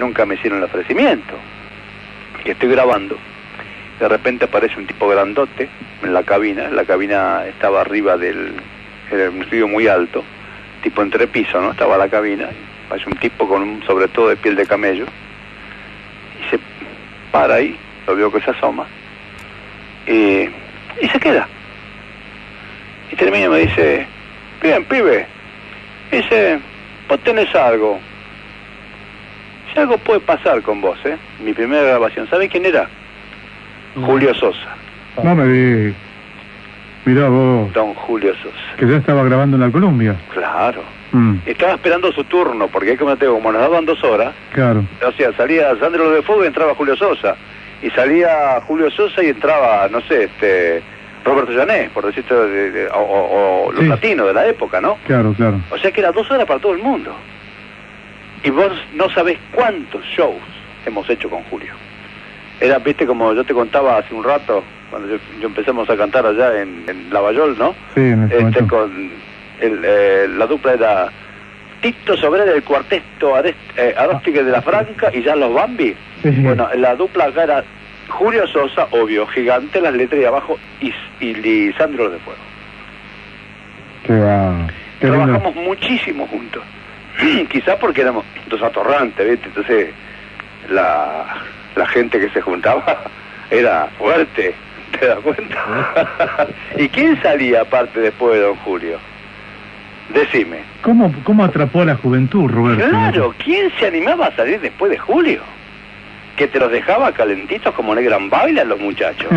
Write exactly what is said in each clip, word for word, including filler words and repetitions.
nunca me hicieron el ofrecimiento. Y estoy grabando. De repente aparece un tipo grandote en la cabina. La cabina estaba arriba del... Era un estudio muy alto, tipo entrepiso, ¿no? Estaba la cabina. Aparece un tipo con un sobre todo de piel de camello. Y se para ahí, lo veo que se asoma. Y, y se queda. Y termina y me dice, bien, pibe. Dice, vos tenés algo. Si algo puede pasar con vos, ¿eh? Mi primera grabación. ¿Sabés quién era? Julio Sosa. No me di. Mirá vos. Don Julio Sosa. Que ya estaba grabando en la Columbia. Claro. Mm. Estaba esperando su turno, porque es como te digo, como nos daban dos horas. Claro. O sea, salía Sandro de Fuego y entraba Julio Sosa. Y salía Julio Sosa y entraba, no sé, este... Roberto Llané, por decirte, de, de, o, o, o los sí. latinos de la época, ¿no? Claro, claro. O sea que era dos horas para todo el mundo. Y vos no sabés cuántos shows hemos hecho con Julio. Era, viste, como yo te contaba hace un rato, cuando yo, yo empezamos a cantar allá en, en Lavallol, ¿no? Sí, en el este, con el, eh, la dupla era Tito Sobrera del cuarteto Arest, eh, Aróstique de la Franca y ya los Bambi. Sí. Bueno, la dupla acá era Julio Sosa, obvio, Gigante, las letras y abajo, y, y Lisandro de Fuego. Qué va. Qué Trabajamos lindo. muchísimo juntos. Quizás porque éramos dos atorrantes, ¿viste? Entonces, la, la gente que se juntaba era fuerte, ¿te das cuenta? ¿Y quién salía aparte después de don Julio? Decime. ¿Cómo, cómo atrapó a la juventud, Roberto? Claro, ¿quién se animaba a salir después de Julio? Que te los dejaba calentitos como Negran Baila los muchachos.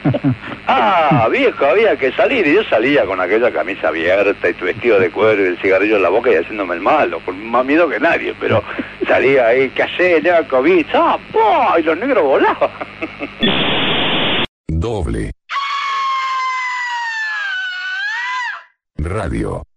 Ah, viejo, había que salir. Y yo salía con aquella camisa abierta y tu vestido de cuero y el cigarrillo en la boca y haciéndome el malo, con más miedo que nadie, pero salía ahí, callé, nega COVID, ah, ¡pum! Y los negros volaban. Doble Radio.